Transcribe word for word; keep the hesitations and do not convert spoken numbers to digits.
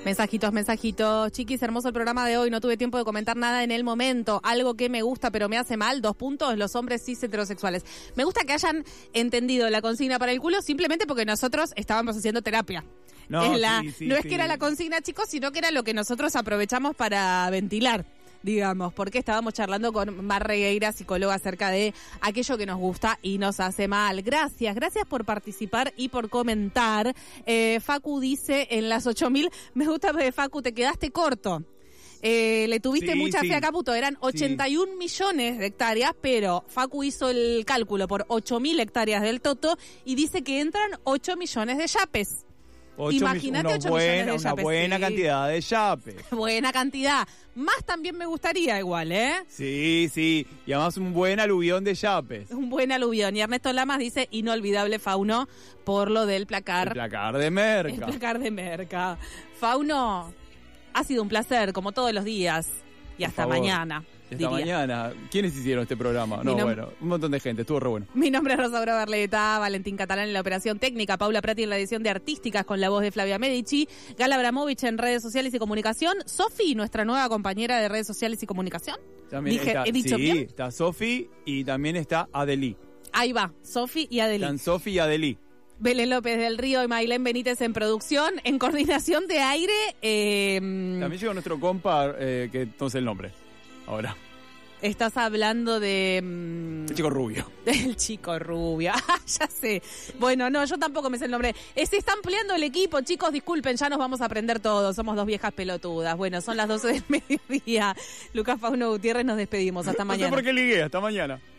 Mensajitos, mensajitos. Chiquis, hermoso el programa de hoy. No tuve tiempo de comentar nada en el momento. Algo que me gusta pero me hace mal, dos puntos, los hombres cis heterosexuales. Me gusta que hayan entendido la consigna para el culo simplemente porque nosotros estábamos haciendo terapia. No, es la, sí, sí, no es sí. que era la consigna, chicos, sino que era lo que nosotros aprovechamos para ventilar, digamos, porque estábamos charlando con Mar Regueira, psicóloga, acerca de aquello que nos gusta y nos hace mal. Gracias, gracias por participar y por comentar. Eh, Facu dice en las ocho mil, me gusta porque Facu, te quedaste corto. Eh, le tuviste Sí, mucha sí. fe a Caputo, eran ochenta y un Sí. millones de hectáreas, pero Facu hizo el cálculo por ocho mil hectáreas del Toto y dice que entran ocho millones de yapes. Ocho Imagínate mil- ocho una buena, millones de una yapes, buena sí. cantidad de yapes. Buena cantidad. Más también me gustaría igual, ¿eh? Sí, sí. Y además un buen aluvión de yapes. Un buen aluvión. Y Ernesto Lamas dice, inolvidable Fauno, por lo del placar. El placar de El merca. placar de Merca. Fauno, ha sido un placer, como todos los días. Y Por hasta favor. mañana. Esta diría. mañana. ¿Quiénes hicieron este programa? Mi No, nom- bueno, un montón de gente. Estuvo re bueno. Mi nombre es Rosa Barleta, Valentín Catalán en la operación técnica, Paula Prati en la edición de Artísticas con la voz de Flavia Medici, Gala Abramovich en redes sociales y comunicación, Sofi, nuestra nueva compañera de redes sociales y comunicación. También Dije, está, ¿he dicho sí, bien? está Sofi y también está Adeli. Ahí va, Sofi y Adelín. Están Sofi y Adeli. Belén López del Río y Mailén Benítez en producción, en coordinación de aire. Eh, También llegó nuestro compa, eh, que no sé el nombre. Ahora. estás hablando de... mm, El chico rubio. del chico rubio. Ah, ya sé. Bueno, no, yo tampoco me sé el nombre. Eh, se está ampliando el equipo, chicos, disculpen, ya nos vamos a aprender todos. Somos dos viejas pelotudas. Bueno, son las doce del mediodía. Lucas Fauno Gutiérrez, nos despedimos. Hasta No sé mañana. por qué ligué. Hasta mañana.